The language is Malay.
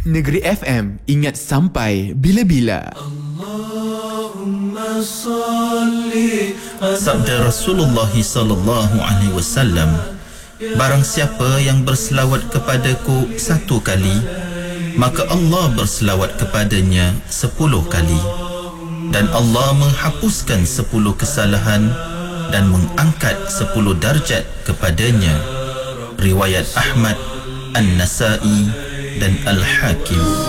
Negeri FM, ingat sampai bila-bila. Sabda Rasulullah sallallahu alaihi wasallam, barang siapa yang berselawat kepadaku 1 kali, maka Allah berselawat kepadanya 10 kali, dan Allah menghapuskan 10 kesalahan dan mengangkat 10 darjat kepadanya. Riwayat Ahmad, An-Nasai dan Al-Hakim.